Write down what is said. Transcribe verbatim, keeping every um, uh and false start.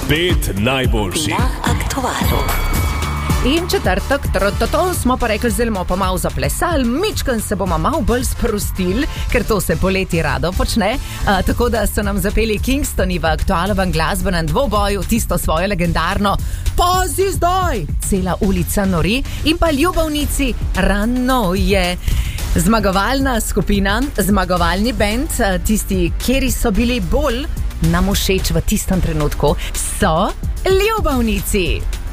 Pet najboljših na aktualu. In četrtek, trototo, smo pa rekli, zelo bomo pa malo zaplesali, mičken se bomo malo bolj sprostili, ker to se poleti rado počne. A, tako da so nam zapeli Kingstoni v aktualovem glasbenem dvoboju tisto svojo legendarno Pazi zdaj! Cela ulica nori in pa Ljubavnici rano je. Zmagovalna skupina, zmagovalni bend, tisti, kjeri so bili bolj nam všeč v tistem trenutku, so Ljubavnici.